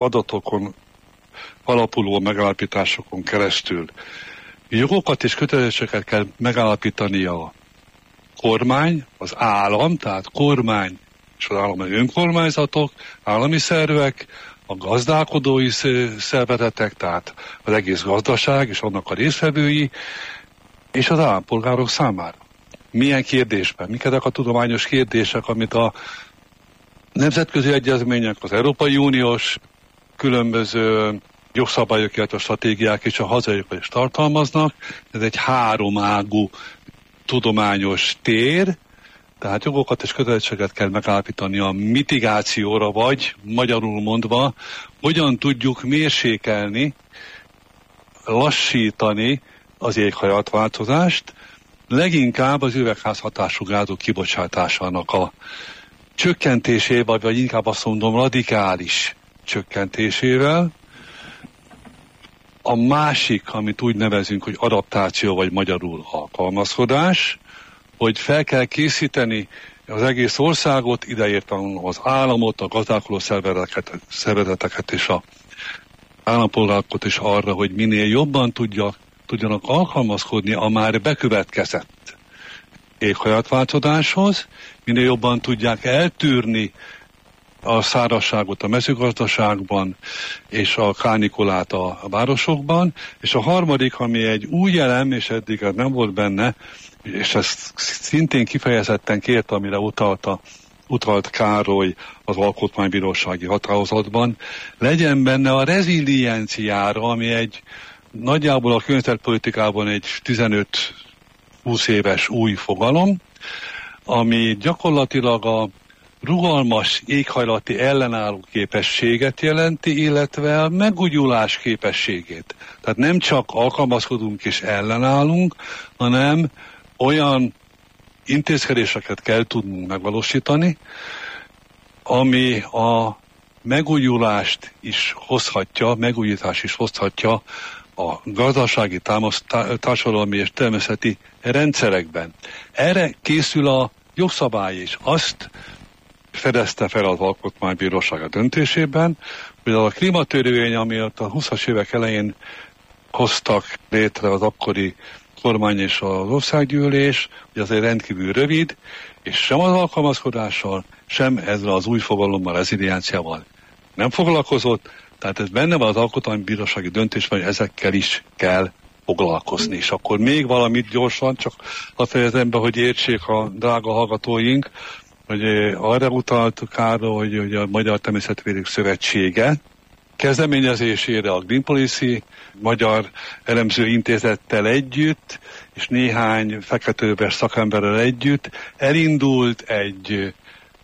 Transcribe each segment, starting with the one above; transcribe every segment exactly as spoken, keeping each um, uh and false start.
adatokon alapuló megállapításokon keresztül jogokat és kötelezettségeket kell megállapítani a kormány, az állam, tehát kormány és az állami önkormányzatok, állami szervek, a gazdálkodói szervezetek, tehát az egész gazdaság és annak a részvevői, és az állampolgárok számára. Milyen kérdésben? Mik ezek a tudományos kérdések, amit a nemzetközi egyezmények, az Európai Uniós különböző jogszabályok, illetve stratégiák és a hazaiak is tartalmaznak. Ez egy háromágú tudományos tér, tehát jogokat és kötelezettséget kell megállapítani a mitigációra, vagy magyarul mondva, hogyan tudjuk mérsékelni, lassítani az éghajlatváltozást, leginkább az üvegházhatású gázok kibocsátásának a csökkentésével, vagy inkább azt mondom radikális csökkentésével. A másik, amit úgy nevezünk, hogy adaptáció, vagy magyarul alkalmazkodás, hogy fel kell készíteni az egész országot, ideértem az államot, a gazdálkodó szervezeteket, szervezeteket és a állampolgárokat is arra, hogy minél jobban tudja, tudjanak alkalmazkodni a már bekövetkezett éghajlatváltozáshoz, minél jobban tudják eltűrni a szárazságot a mezőgazdaságban, és a kánikulát a városokban, és a harmadik, ami egy új elem, és eddig nem volt benne, és ezt szintén kifejezetten kért, amire utalta, utalt Károly az alkotmánybírósági határozatban, legyen benne a rezilienciára, ami egy nagyjából a környezetpolitikában egy tizenöt-húsz éves új fogalom, ami gyakorlatilag a rugalmas éghajlati ellenálló képességet jelenti, illetve a megújulás képességét. Tehát nem csak alkalmazkodunk és ellenállunk, hanem olyan intézkedéseket kell tudnunk megvalósítani, ami a megújulást is hozhatja, megújítás is hozhatja a gazdasági, támasz, társadalmi és természeti rendszerekben. Erre készül a jogszabály is. Azt fedezte fel az Alkotmánybíróság a döntésében, hogy a klímatörvény, amit a huszas évek elején hoztak létre az akkori kormány és az országgyűlés, hogy az egy rendkívül rövid, és sem az alkalmazkodással, sem ezzel az új fogalommal, rezilienciával nem foglalkozott, tehát ez benne van az alkotmánybírósági döntésben, hogy ezekkel is kell foglalkozni. És akkor még valamit gyorsan, csak azt fejezem be, hogy értsék a drága hallgatóink, hogy arra utalt Károly, hogy, hogy a Magyar Természetvédők Szövetsége kezdeményezésére a Green Policy Magyar Elemző Intézettel együtt, és néhány feketőves szakemberrel együtt elindult egy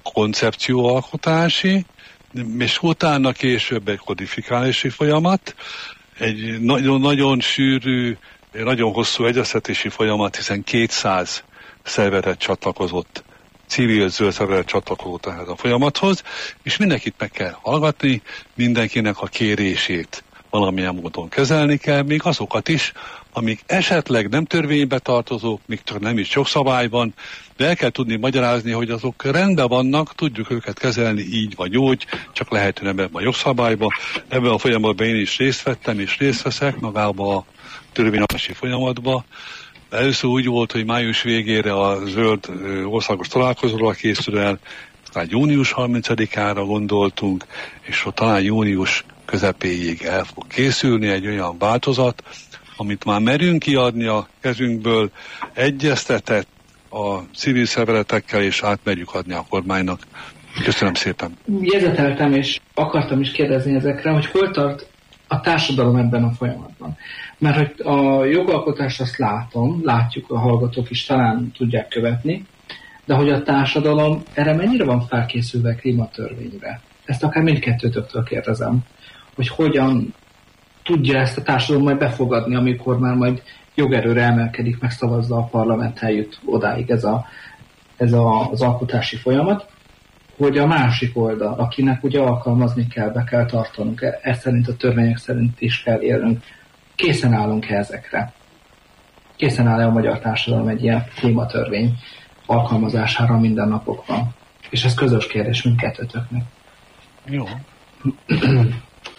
koncepcióalkotási, és utána később egy kodifikálási folyamat, egy nagyon-nagyon sűrű, nagyon hosszú egyeztetési folyamat, hiszen kétszáz szervezet csatlakozott, civil zöld szervezet csatlakozott ehhez a folyamathoz, és mindenkit meg kell hallgatni, mindenkinek a kérését valamilyen módon kezelni kell, még azokat is, amik esetleg nem törvénybe tartozók, még csak nem is jogszabályban, de el kell tudni magyarázni, hogy azok rendben vannak, tudjuk őket kezelni így vagy úgy, csak lehet, hogy ebben a jogszabályban. Ebben a folyamatban én is részt vettem, és részt veszek magába a törvényalkotási folyamatba. Először úgy volt, hogy május végére a zöld országos találkozóra készül el, aztán június harmincadikára gondoltunk, és ott talán június közepéig el fog készülni egy olyan változat, amit már merünk kiadni a kezünkből, egyeztetett a civil szervezetekkel, és átmerjük adni a kormánynak. Köszönöm szépen. Jegyzeteltem, és akartam is kérdezni ezekre, hogy hol tart a társadalom ebben a folyamatban. Mert hogy a jogalkotást azt látom, látjuk, a hallgatók is talán tudják követni, de hogy a társadalom erre mennyire van felkészülve klímatörvényre? Ezt akár mindkettőtöktől kérdezem, hogy hogyan tudja ezt a társadalom majd befogadni, amikor már majd jogerőre emelkedik, megszavazza a parlament, eljut odáig ez, a, ez a, az alkotási folyamat, hogy a másik oldal, akinek ugye alkalmazni kell, be kell tartanunk, ez szerint a törvények szerint is kell élnünk, készen állunk-e ezekre? Készen áll-e a magyar társadalom egy ilyen klímatörvény alkalmazására a mindennapokban? És ez közös kérdés mindkettőtöknek. Jó.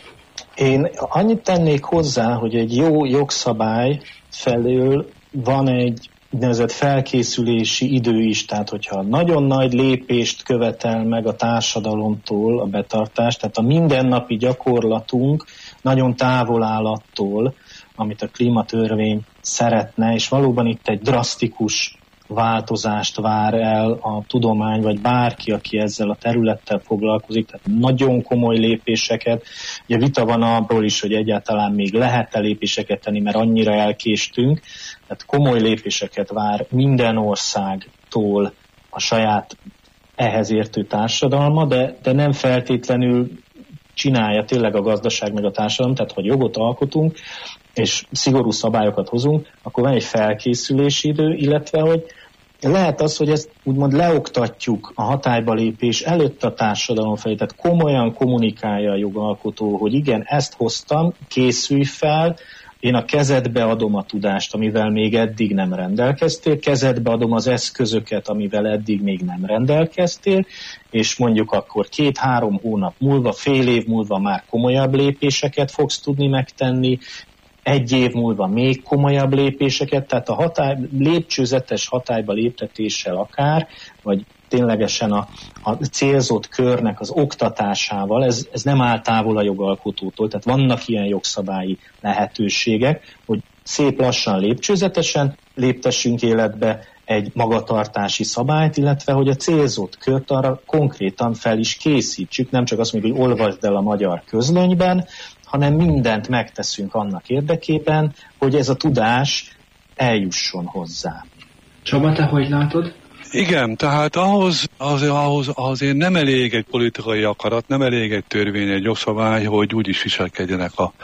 Én annyit tennék hozzá, hogy egy jó jogszabály felől van egy úgynevezett felkészülési idő is, tehát hogyha nagyon nagy lépést követel meg a társadalomtól a betartás, tehát a mindennapi gyakorlatunk nagyon távol áll attól, amit a klímatörvény szeretne, és valóban itt egy drasztikus változást vár el a tudomány, vagy bárki, aki ezzel a területtel foglalkozik, tehát nagyon komoly lépéseket. Ugye vita van abról is, hogy egyáltalán még lehet-e lépéseket tenni, mert annyira elkéstünk, tehát komoly lépéseket vár minden országtól a saját ehhez értő társadalma, de, de nem feltétlenül csinálja tényleg a gazdaság meg a társadalom, tehát hogy jogot alkotunk, és szigorú szabályokat hozunk, akkor van egy felkészülési idő, illetve hogy lehet az, hogy ezt úgymond leoktatjuk a hatályba lépés előtt a társadalom felé, tehát komolyan kommunikálja a jogalkotó, hogy igen, ezt hoztam, készülj fel, én a kezedbe adom a tudást, amivel még eddig nem rendelkeztél, kezedbe adom az eszközöket, amivel eddig még nem rendelkeztél, és mondjuk akkor két-három hónap múlva, fél év múlva már komolyabb lépéseket fogsz tudni megtenni, egy év múlva még komolyabb lépéseket, tehát a hatály, lépcsőzetes hatályba léptetéssel akár, vagy ténylegesen a, a célzott körnek az oktatásával, ez, ez nem áll távol a jogalkotótól, tehát vannak ilyen jogszabályi lehetőségek, hogy szép lassan lépcsőzetesen léptessünk életbe egy magatartási szabályt, illetve hogy a célzott kört arra konkrétan fel is készítsük, nem csak azt mondjuk, hogy olvasd el a magyar közlönyben, hanem mindent megteszünk annak érdekében, hogy ez a tudás eljusson hozzá. Csaba, te hogy látod? Igen, tehát ahhoz, az, ahhoz azért nem elég egy politikai akarat, nem elég egy törvény, egy jogszabály, hogy úgy is viselkedjenek a,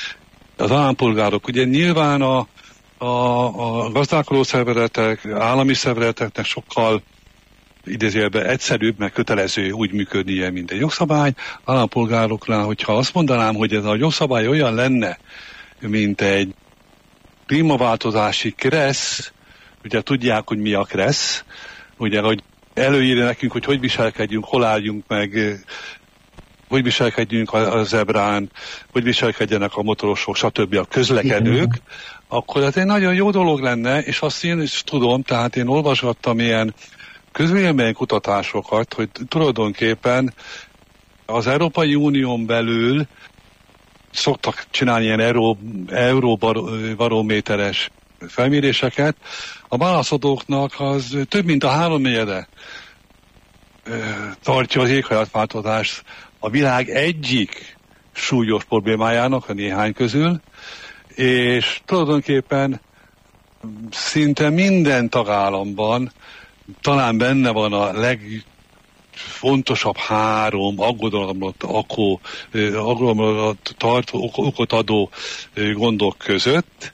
az állampolgárok. Ugye nyilván a, a, a gazdálkodó szervezetek, állami szervezeteknek sokkal idézőjelben egyszerűbb, meg kötelező úgy működnie, mint egy jogszabály. Állampolgároknál, hogyha azt mondanám, hogy ez a jogszabály olyan lenne, mint egy klímaváltozási kressz, ugye tudják, hogy mi a kressz, ugye, hogy előírja nekünk, hogy hogy viselkedjünk, hol álljunk meg, hogy viselkedjünk a zebrán, hogy viselkedjenek a motorosok, stb. A közlekedők, akkor ez egy nagyon jó dolog lenne, és azt én is tudom, tehát én olvasgattam ilyen közvéleménykutatásokat, hogy tulajdonképpen az Európai Unión belül szoktak csinálni ilyen euró, euróbarométeres felméréseket. A válaszadóknak az több mint a háromnegyede tartja az éghajlatváltozást a világ egyik súlyos problémájának, a néhány közül, és tulajdonképpen szinte minden tagállamban talán benne van a legfontosabb három aggodalomot, akó, aggodalomot tartó, okot adó gondok között.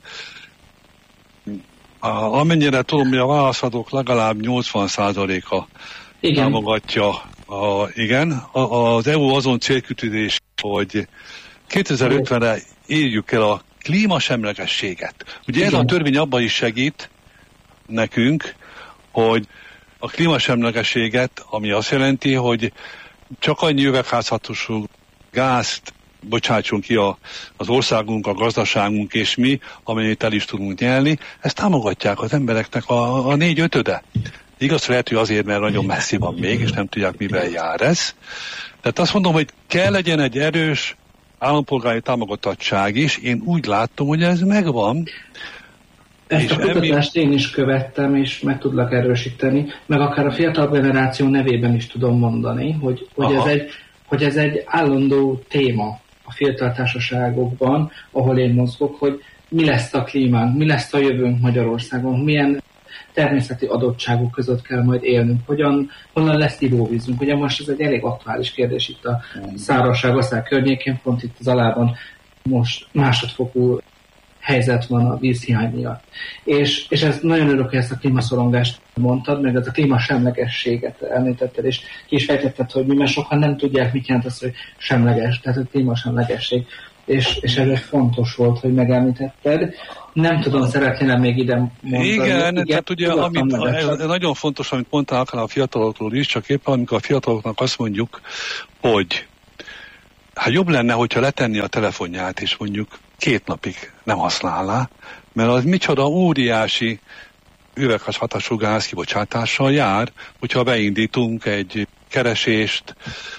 Amennyire tudom, hogy a válaszadók legalább nyolcvan százaléka támogatja a, igen, a, az é u azon célkütőzés, hogy kétezer-ötvenre érjük el a klímasemlegességet. Ugye ez a törvény abban is segít nekünk, hogy a klímasemlegességet, ami azt jelenti, hogy csak annyi üvegházhatású gázt bocsátsunk ki a, az országunk, a gazdaságunk és mi, amennyit el is tudunk nyelni, ezt támogatják az embereknek a, a négy ötöde. Igaz, lehet, hogy azért, mert nagyon messzi van még, és nem tudják, mivel jár ez. Tehát azt mondom, hogy kell legyen egy erős állampolgári támogatottság is. Én úgy látom, hogy ez megvan. Ezt a kutatást én is követtem, és meg tudlak erősíteni, meg akár a fiatal generáció nevében is tudom mondani, hogy, hogy, ez, egy, hogy ez egy állandó téma a fiatal társaságokban, ahol én mozgok, hogy mi lesz a klímánk, mi lesz a jövőnk Magyarországon, milyen természeti adottságok között kell majd élnünk, hogyan, honnan lesz ivóvízünk. Ugye most ez egy elég aktuális kérdés itt a szárazság, aztán környékén, pont itt az Alában most másodfokú helyzet van a vízhiány miatt. És, és ez nagyon örök, hogy ezt a klímaszorongást mondtad, meg ez a klímasemlegességet említetted, és ki is fejtetted, hogy mi, mert sokan nem tudják, mit jelent az, hogy semleges, tehát a klímasemlegesség. És, és ez fontos volt, hogy megemlítetted. Nem tudom, szeretném még ide mondani. Igen, igen, tehát ugye amit, ez nagyon fontos, amit mondtál akár a fiatalokról is, csak éppen amikor a fiataloknak azt mondjuk, hogy hát jobb lenne, hogyha letenni a telefonját, és mondjuk két napig nem használná, mert az micsoda óriási üvegházhatású gázkibocsátással jár, hogyha beindítunk egy keresést,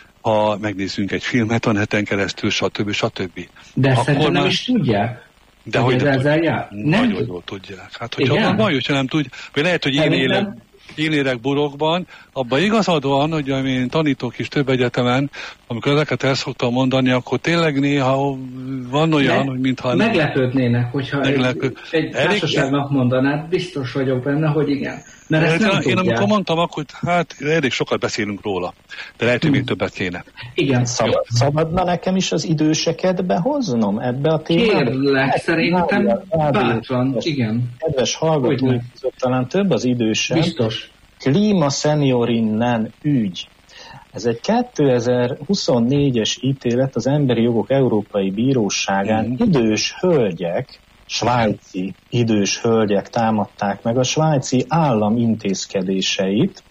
ha megnézzünk egy filmet a neten keresztül, stb. stb. De ezt szerintem nem is tudják. De hogy nem tudják? Nagyon jól tudják. Hát, hogyha van, hogyha nem tudják, vagy lehet, hogy én élek, én élek burokban, abban igazad van, hogy én tanítok is több egyetemen, amikor ezeket el szoktam mondani, akkor tényleg néha van olyan, Me- hogy mintha... Meglepődnének, hogyha meglepő. egy, egy társaságnak mondanád, biztos vagyok benne, hogy igen. Mert ezt nem én, tudják. Én amikor mondtam, akkor hát elég sokat beszélünk róla, de lehet, hogy még többet kéne. Igen. Szabad, szabadna nekem is az időseket behoznom ebbe a témába? Kérlek, szerintem bátran, igen. Kedves hallgatók, talán több az idősebb. Biztos. Klíma seniorinnen ügy. Ez egy kétezer-huszonnégyes ítélet az Emberi Jogok Európai Bíróságán. Mm. Idős hölgyek, svájci idős hölgyek támadták meg a svájci állam intézkedéseit,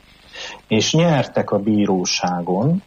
és nyertek a bíróságon,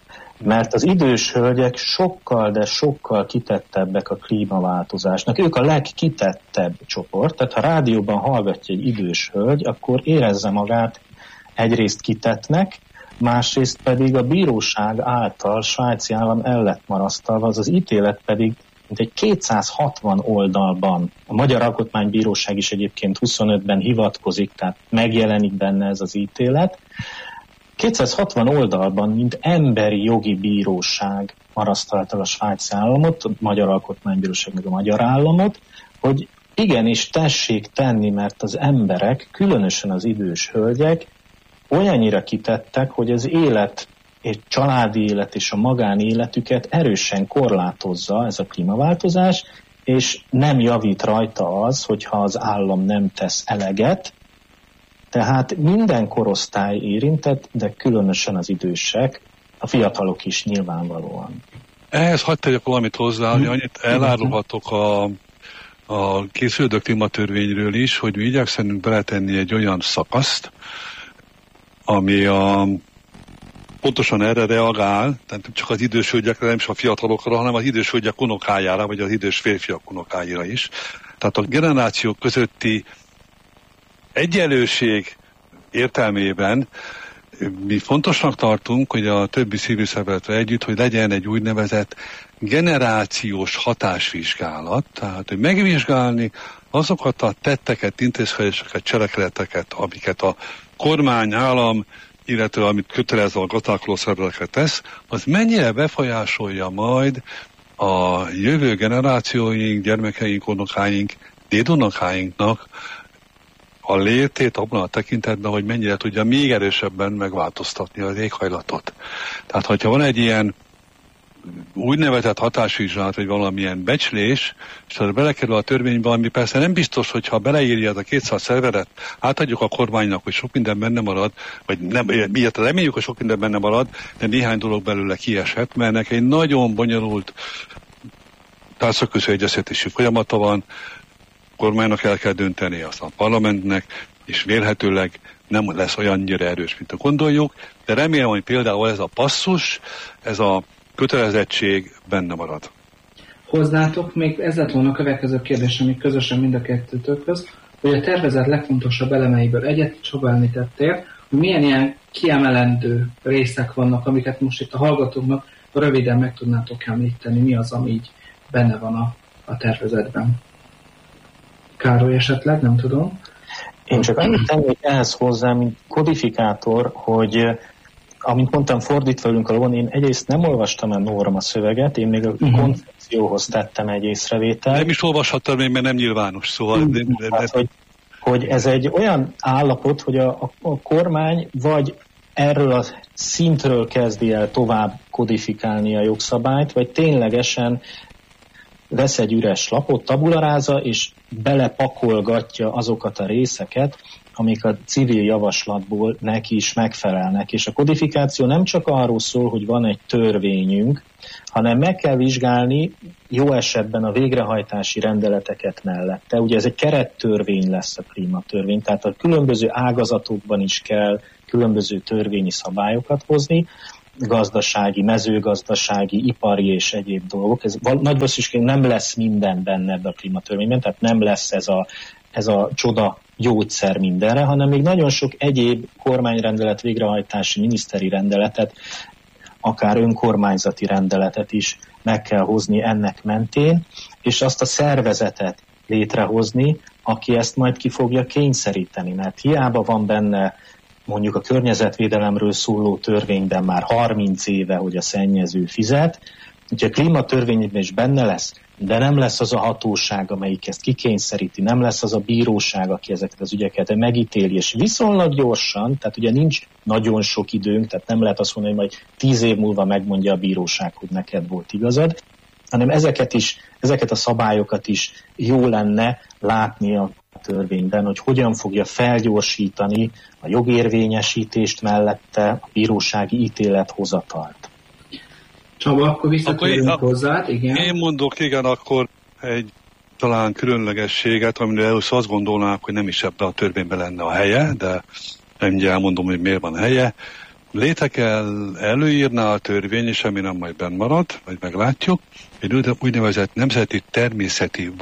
mert az idős hölgyek sokkal, de sokkal kitettebbek a klímaváltozásnak. Ők a legkitettebb csoport, tehát ha rádióban hallgatja egy idős hölgy, akkor érezze magát egyrészt kitettnek, másrészt pedig a bíróság által svájci állam el lett marasztalva, az az ítélet pedig mint egy kétszázhatvan oldalban. A Magyar Alkotmánybíróság is egyébként huszonötben hivatkozik, tehát megjelenik benne ez az ítélet. kétszázhatvan oldalban, mint emberi jogi bíróság marasztalta a svájci államot, a Magyar Alkotmánybíróság meg a magyar államot, hogy igenis tessék tenni, mert az emberek, különösen az idős hölgyek olyannyira kitettek, hogy az élet, egy családi élet és a magánéletüket erősen korlátozza ez a klímaváltozás, és nem javít rajta az, hogyha az állam nem tesz eleget. Tehát minden korosztály érintett, de különösen az idősek, a fiatalok is nyilvánvalóan. Ehhez hadd tegyek valamit hozzá, hogy annyit elárulhatok a, a készülődő klímatörvényről is, hogy mi igyekszünk beletenni egy olyan szakaszt, ami a, pontosan erre reagál, tehát csak az idős hölgyekre, nem is a fiatalokra, hanem az idős hölgyek unokájára, vagy az idős férfiak unokáira is. Tehát a generációk közötti egyenlőség értelmében mi fontosnak tartunk, hogy a többi civil szervezetre együtt, hogy legyen egy úgynevezett generációs hatásvizsgálat, tehát hogy megvizsgálni azokat a tetteket, intézkedéseket, cselekedeteket, amiket a kormány, állam, illetve amit kötelező a gazdálkodó szervezetekre tesz, az mennyire befolyásolja majd a jövő generációink, gyermekeink, unokáink, dédunokáinknak a létét abban a tekintetben, hogy mennyire tudja még erősebben megváltoztatni az éghajlatot. Tehát, hogyha van egy ilyen úgynevezett hatásvizsgálat, vagy valamilyen becslés, és az belekerül a törvénybe, ami persze nem biztos, hogyha beleírja az a kétszáz szerveret, átadjuk a kormánynak, hogy sok minden benne marad, vagy nem, miért reméljük, hogy sok minden benne marad, de néhány dolog belőle kiesett, mert ennek egy nagyon bonyolult társadalmi egyeztetési folyamata van, kormánynak el kell dönteni, aztán a parlamentnek, és vélhetőleg nem lesz olyannyira erős, mint a gondoljuk, de remélem, hogy például ez a passzus, ez a kötelezettség benne marad. Hozzátok még ez lett volna a következő kérdés, ami közösen mind a kettőtökhöz, hogy a tervezet legfontosabb elemeiből egyet csak említettél, hogy milyen ilyen kiemelendő részek vannak, amiket most itt a hallgatóknak röviden meg tudnátok említeni, mi az, ami így benne van a, a tervezetben. Károly esetleg, nem tudom. Én csak annyit tennék ehhez hozzá, mint kodifikátor, hogy amint mondtam, fordítva ülünk a lovon, én egyrészt nem olvastam a norma szöveget, én még a uh-huh. koncepcióhoz tettem egy észrevételt. Nem is olvashattam még, mert nem nyilvános, szóval... Uh, de, de, de... Hát, hogy, hogy ez egy olyan állapot, hogy a, a, a kormány vagy erről a szintről kezdi el tovább kodifikálni a jogszabályt, vagy ténylegesen vesz egy üres lapot, tabularáza, és belepakolgatja azokat a részeket, amik a civil javaslatból neki is megfelelnek. És a kodifikáció nem csak arról szól, hogy van egy törvényünk, hanem meg kell vizsgálni jó esetben a végrehajtási rendeleteket mellette. Ugye ez egy kerettörvény lesz a klímatörvény, tehát a különböző ágazatokban is kell különböző törvényi szabályokat hozni, gazdasági, mezőgazdasági, ipari és egyéb dolgok. Ez nagy valószínűség nem lesz minden benne ebbe a klímatörvényben, tehát nem lesz ez a, ez a csoda gyógyszer mindenre, hanem még nagyon sok egyéb kormányrendelet, végrehajtási, miniszteri rendeletet, akár önkormányzati rendeletet is meg kell hozni ennek mentén, és azt a szervezetet létrehozni, aki ezt majd ki fogja kényszeríteni, mert hiába van benne mondjuk a környezetvédelemről szóló törvényben már harminc éve, hogy a szennyező fizet, úgyhogy a klímatörvényben is benne lesz, de nem lesz az a hatóság, amelyik ezt kikényszeríti, nem lesz az a bíróság, aki ezeket az ügyeket megítéli, és viszonylag gyorsan, tehát ugye nincs nagyon sok időnk, tehát nem lehet azt mondani, hogy majd tíz év múlva megmondja a bíróság, hogy neked volt igazad, hanem ezeket is, ezeket a szabályokat is jó lenne látni a törvényben, hogy hogyan fogja felgyorsítani a jogérvényesítést mellette a bírósági ítélethozatalt. Csaba, akkor visszatérünk hozzád, igen. Én mondok, igen, akkor egy talán különlegességet, amire először azt gondolnák, hogy nem is ebben a törvényben lenne a helye, de nem elmondom, hogy miért van helye. Létre kell előírná a törvény, és ami nem majd benn marad, vagy meglátjuk, egy úgynevezett nemzeti természeti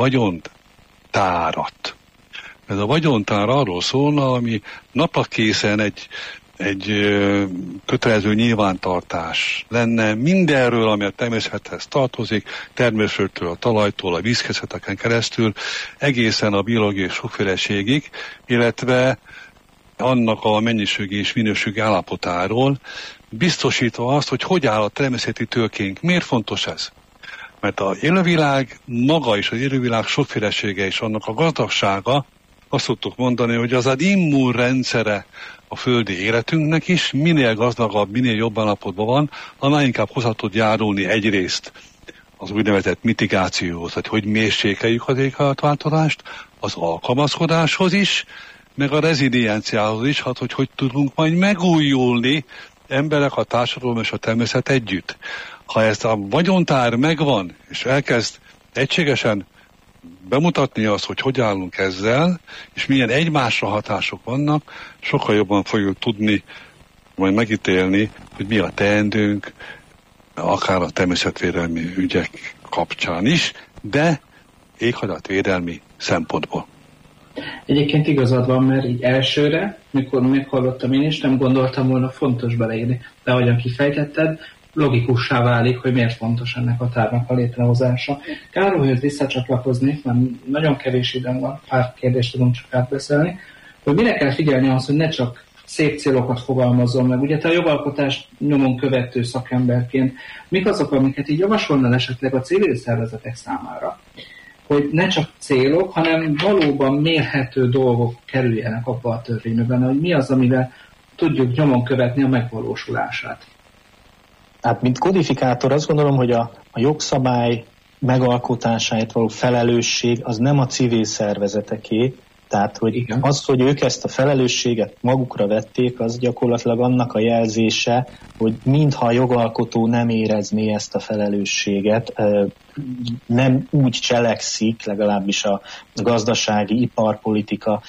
vagyontárat. Ez a vagyontár arról szólna, ami napakészen egy, egy ö, kötelező nyilvántartás lenne mindenről, ami a természethez tartozik, természetről, a talajtól, a vízkészleteken keresztül, egészen a biológiai sokféleségig, illetve annak a mennyiségi és minőségi állapotáról, biztosítva azt, hogy hogy áll a természeti tőkénk. Miért fontos ez? Mert az élővilág maga is, az élővilág sokfélesége és annak a gazdagsága, azt szoktuk mondani, hogy az az immunrendszere a földi életünknek is, minél gazdagabb, minél jobb állapotban van, annál inkább hozzá tud járulni egyrészt az úgynevezett mitigációhoz, hogy hogy mérsékeljük az éghajlatváltozást, az alkalmazkodáshoz is, meg a rezilienciához is, hát hogy hogy tudunk majd megújulni emberek, a társadalom és a természet együtt. Ha ez a vagyontár megvan, és elkezd egységesen bemutatni azt, hogy hogy állunk ezzel, és milyen egymásra hatások vannak, sokkal jobban fogjuk tudni majd megítélni, hogy mi a teendőnk, akár a természetvédelmi ügyek kapcsán is, de éghajlatvédelmi szempontból. Egyébként igazad van, mert így elsőre, mikor meghallottam én is, nem gondoltam volna fontos beleírni. De ahogyan kifejtetted, logikussá válik, hogy miért fontos ennek a tárnak a létrehozása. Károlyhoz visszacsatlakozni, mert nagyon kevés időm van, pár kérdést tudunk csak átbeszélni, hogy mire kell figyelni ahhoz, hogy ne csak szép célokat fogalmazzon meg. Ugye te a jogalkotást nyomon követő szakemberként, mik azok, amiket így javasolnál esetleg a civil szervezetek számára, hogy ne csak célok, hanem valóban mérhető dolgok kerüljenek abba a törvényben, hogy mi az, amivel tudjuk nyomon követni a megvalósulását. Hát, mint kodifikátor azt gondolom, hogy a, a jogszabály megalkotásáért való felelősség az nem a civil szervezeteké, tehát hogy igen. Az, hogy ők ezt a felelősséget magukra vették, az gyakorlatilag annak a jelzése, hogy mintha a jogalkotó nem érezné ezt a felelősséget, nem úgy cselekszik, legalábbis a gazdasági iparpolitika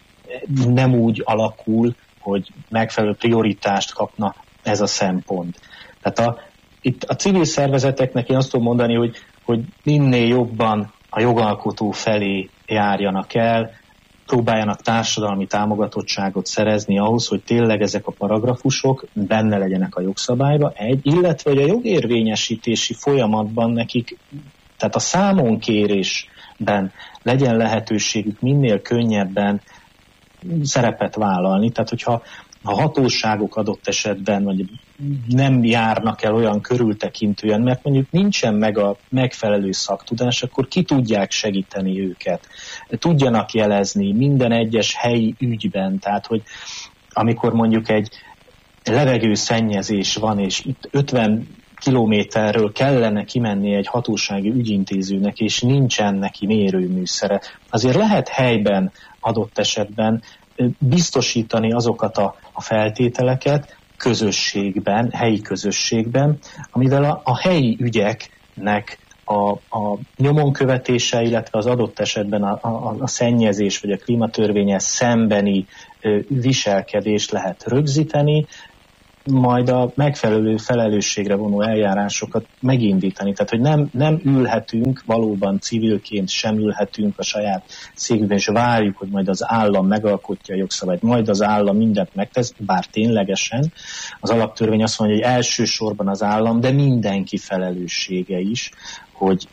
nem úgy alakul, hogy megfelelő prioritást kapna ez a szempont. Tehát a, itt a civil szervezeteknek én azt tudom mondani, hogy, hogy minél jobban a jogalkotó felé járjanak el, próbáljanak társadalmi támogatottságot szerezni ahhoz, hogy tényleg ezek a paragrafusok benne legyenek a jogszabályba, egy, illetve hogy a jogérvényesítési folyamatban nekik, tehát a számonkérésben legyen lehetőségük minél könnyebben szerepet vállalni. Tehát, hogyha a hatóságok adott esetben vagy nem járnak el olyan körültekintően, mert mondjuk nincsen meg a megfelelő szaktudás, akkor ki tudják segíteni őket. Tudjanak jelezni minden egyes helyi ügyben, tehát hogy amikor mondjuk egy levegőszennyezés van, és itt ötven kilométerről kellene kimenni egy hatósági ügyintézőnek, és nincsen neki mérőműszere, azért lehet helyben adott esetben biztosítani azokat a, a feltételeket közösségben, helyi közösségben, amivel a, a helyi ügyeknek a, a nyomon követése, illetve az adott esetben a, a, a szennyezés vagy a klímatörvényes szembeni ö, viselkedést lehet rögzíteni, majd a megfelelő felelősségre vonó eljárásokat megindítani. Tehát, hogy nem, nem ülhetünk valóban civilként, sem ülhetünk a saját székünkben, és várjuk, hogy majd az állam megalkotja a jogszabályt, majd az állam mindent megtesz, bár ténylegesen az alaptörvény azt mondja, hogy elsősorban az állam, de mindenki felelőssége is, hogy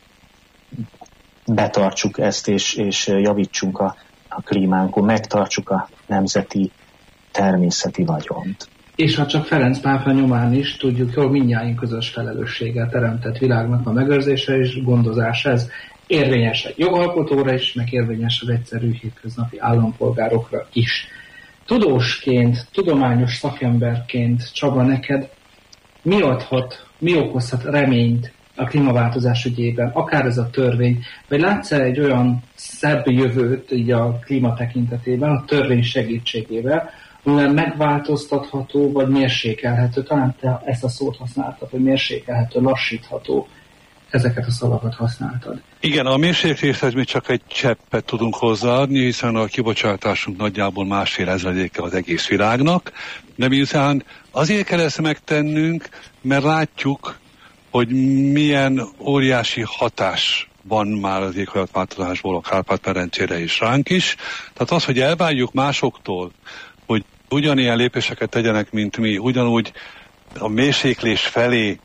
betartsuk ezt, és, és javítsunk a, a klímánkon, megtartsuk a nemzeti természeti vagyont. És ha csak Ferenc pápa nyomán is tudjuk jól, mindnyájunk közös felelősséggel teremtett világnak a megőrzése és gondozása, ez érvényes egy jogalkotóra is, meg érvényes az egyszerű hétköznapi állampolgárokra is. Tudósként, tudományos szakemberként, Csaba, neked mi adhat, mi okozhat reményt a klímaváltozás ügyében, akár ez a törvény, vagy látsz egy olyan szebb jövőt így a klíma tekintetében, a törvény segítségével, amivel megváltoztatható, vagy mérsékelhető, talán te ezt a szót használtad, hogy mérsékelhető, lassítható, ezeket a szavakat használtad. Igen, a mérsékléshez még csak egy cseppet tudunk hozzáadni, hiszen a kibocsátásunk nagyjából másfél ezredéke az egész világnak, de miután azért kell ezt megtennünk, mert látjuk, hogy milyen óriási hatás van már az éghajlatváltozásból a Kárpát-medencére és ránk is. Tehát az, hogy elvárjuk másoktól, hogy ugyanilyen lépéseket tegyenek, mint mi, ugyanúgy a mérséklés felé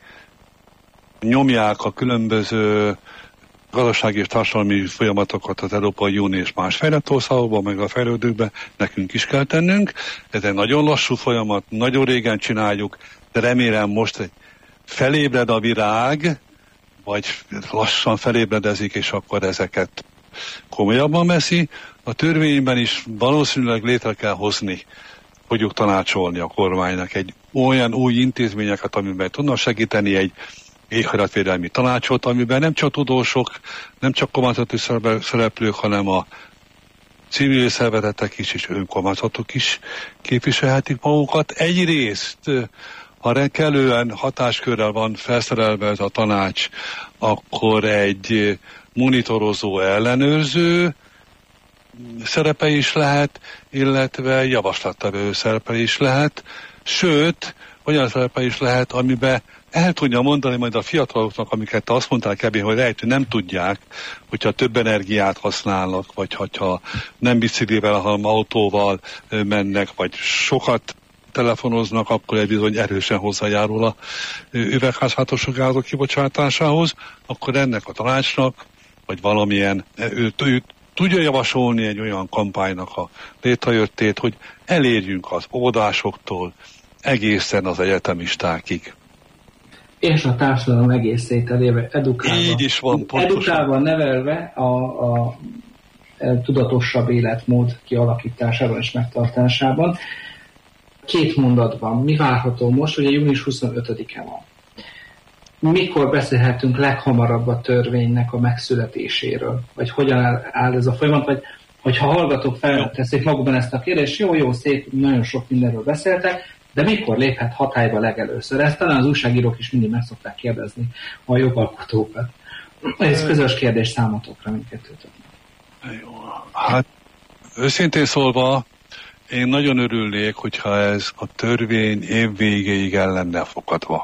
nyomják a különböző gazdasági és társadalmi folyamatokat az Európai Unió és más fejlett országokban, meg a fejlődőkben, nekünk is kell tennünk. Ez egy nagyon lassú folyamat, nagyon régen csináljuk, de remélem most egy felébred a virág, vagy lassan felébredezik, és akkor ezeket komolyabban veszi. A törvényben is valószínűleg létre kell hozni, fogjuk tanácsolni a kormánynak egy olyan új intézményeket, amiben tudnak segíteni, egy éghajlatvédelmi tanácsot, amiben nem csak tudósok, nem csak kormányzati szereplők, hanem a civil szervezetek is, és önkormányzatok is képviselhetik magukat. Egyrészt, ha kellően hatáskörrel van felszerelve ez a tanács, akkor egy monitorozó, ellenőrző szerepe is lehet, illetve javaslattevő szerepe is lehet, sőt, olyan szerepe is lehet, amiben el tudja mondani majd a fiataloknak, amiket te azt mondtál, Kevin, hogy lehet, hogy nem tudják, hogyha több energiát használnak, vagy hogyha nem biciklivel, hanem autóval mennek, vagy sokat telefonoznak, akkor egy bizony erősen hozzájárul a üvegházhatású gázok kibocsátásához, akkor ennek a tanácsnak, vagy valamilyen, ő, ő tudja javasolni egy olyan kampánynak a létrejöttét, hogy elérjünk az óvodásoktól egészen az egyetemistákig. És a társadalom egészét eléve, edukálva. Így is van, pontosan. Edukálva, nevelve a, a tudatosabb életmód kialakításában és megtartásában. Két mondatban, mi várható most, ugye június huszonötödike van. Mikor beszélhetünk leghamarabb a törvénynek a megszületéséről? Vagy hogyan áll ez a folyamat? Vagy hogyha hallgatók felteszik magukban ezt a kérdést, jó, jó, szép, nagyon sok mindenről beszéltek, de mikor léphet hatályba legelőször? Ezt talán az újságírók is mindig meg szokták kérdezni a jogalkotókat. Ez közös kérdés számotokra mindkettőtöknek. Jó, hát őszintén szólva, én nagyon örülnék, hogyha ez a törvény év végéig el lenne fogadva.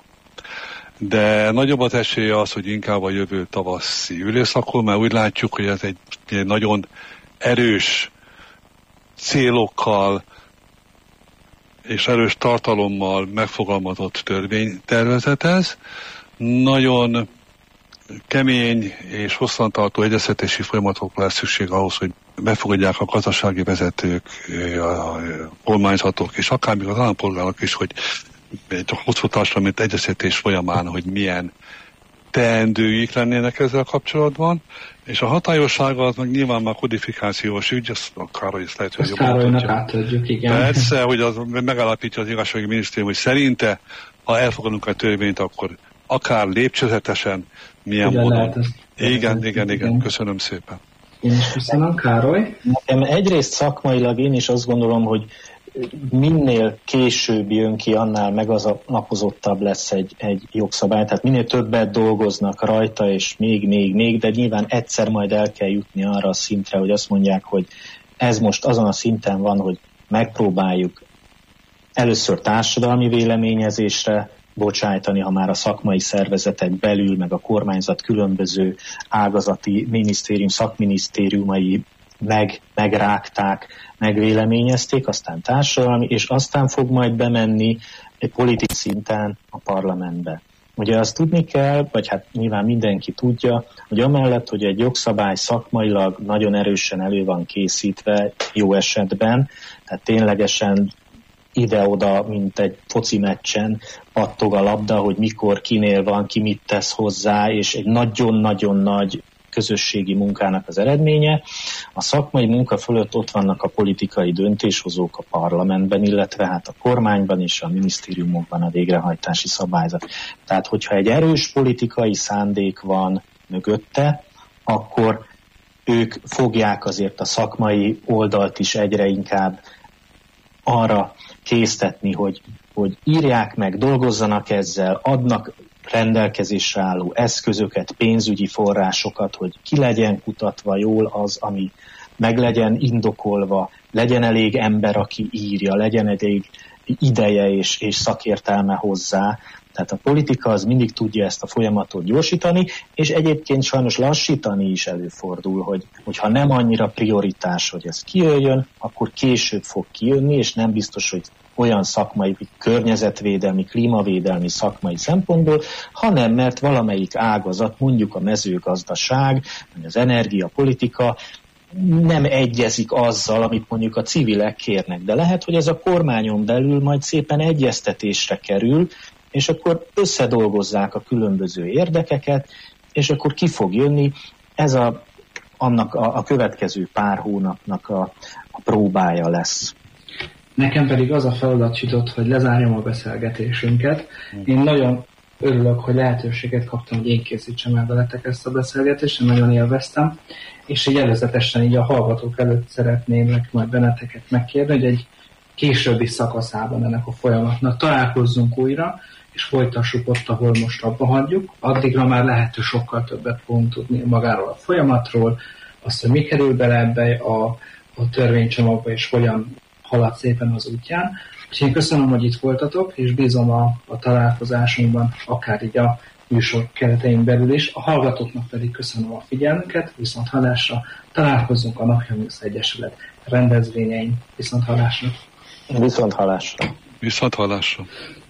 De nagyobb az esélye az, hogy inkább a jövő tavaszi ülésszakon, mert úgy látjuk, hogy ez egy, egy nagyon erős célokkal és erős tartalommal megfogalmazott törvénytervezet ez. Nagyon kemény és hosszantartó egyeztetési folyamatokra lesz szükség ahhoz, hogy befogadják a gazdasági vezetők, a kormányzatok és akár még az állampolgárok is, hogy egy hosszú társadalmi egyeztetés folyamán, hogy milyen teendőik lennének ezzel kapcsolatban, és a hatályossága az meg nyilván már kodifikációs ügy, azt a Károly ezt lehet, hogy jobban átadjuk, igen. Persze, hogy az megállapítja az igazságügyi minisztérium, hogy szerinte, ha elfogadunk a törvényt, akkor akár lépcsőzetesen milyen ugyan módon. Lehet igen, igen, igen, igen, köszönöm szépen. Én is köszönöm, Károly. Nekem egyrészt szakmailag én is azt gondolom, hogy minél később jön ki, annál megalapozottabb lesz egy, egy jogszabály, tehát minél többet dolgoznak rajta, és még, még, még, de nyilván egyszer majd el kell jutni arra a szintre, hogy azt mondják, hogy ez most azon a szinten van, hogy megpróbáljuk először társadalmi véleményezésre bocsájtani, ha már a szakmai szervezetek belül, meg a kormányzat különböző ágazati minisztérium, szakminisztériumai meg, megrágták, megvéleményezték, aztán társadalmi, és aztán fog majd bemenni egy politikai szinten a parlamentbe. Ugye azt tudni kell, vagy hát nyilván mindenki tudja, hogy amellett, hogy egy jogszabály szakmailag nagyon erősen elő van készítve, jó esetben, tehát ténylegesen ide-oda, mint egy foci meccsen pattog a labda, hogy mikor, kinél van, ki mit tesz hozzá, és egy nagyon-nagyon nagy közösségi munkának az eredménye. A szakmai munka fölött ott vannak a politikai döntéshozók a parlamentben, illetve hát a kormányban és a minisztériumokban a végrehajtási szabályzat. Tehát, hogyha egy erős politikai szándék van mögötte, akkor ők fogják azért a szakmai oldalt is egyre inkább arra késztetni, hogy, hogy írják meg, dolgozzanak ezzel, adnak rendelkezésre álló eszközöket, pénzügyi forrásokat, hogy ki legyen kutatva jól az, ami meg legyen indokolva, legyen elég ember, aki írja, legyen elég ideje és, és szakértelme hozzá. Tehát a politika az mindig tudja ezt a folyamatot gyorsítani, és egyébként sajnos lassítani is előfordul, hogy, hogyha nem annyira prioritás, hogy ez kijöjjön, akkor később fog kijönni, és nem biztos, hogy olyan szakmai, környezetvédelmi, klímavédelmi szakmai szempontból, hanem mert valamelyik ágazat, mondjuk a mezőgazdaság, vagy az energiapolitika nem egyezik azzal, amit mondjuk a civilek kérnek. De lehet, hogy ez a kormányon belül majd szépen egyeztetésre kerül, és akkor összedolgozzák a különböző érdekeket, és akkor ki fog jönni. Ez a, annak a, a következő pár hónapnak a, a próbája lesz. Nekem pedig az a feladat jutott, hogy lezárjam a beszélgetésünket. Én nagyon örülök, hogy lehetőséget kaptam, hogy én készítsem el veletek ezt a beszélgetést, én nagyon élveztem, és így előzetesen így a hallgatók előtt szeretném majd benneteket megkérni, hogy egy későbbi szakaszában ennek a folyamatnak találkozzunk újra, és folytassuk ott, ahol most abba hagyjuk. Addigra már lehet, hogy sokkal többet fogunk tudni magáról a folyamatról, azt, hogy mi kerül bele ebbe a, a törvénycsomagba, és hogyan halad szépen az útján. Úgyhogy én köszönöm, hogy itt voltatok, és bízom a, a találkozásunkban, akár így a műsor keretein belül is. A hallgatóknak pedig köszönöm a figyelmüket, viszont hallásra találkozunk a Napjainkhoz Egyesület rendezvényein. Viszont hallásra. Viszont hallásra. Viszont hallásra.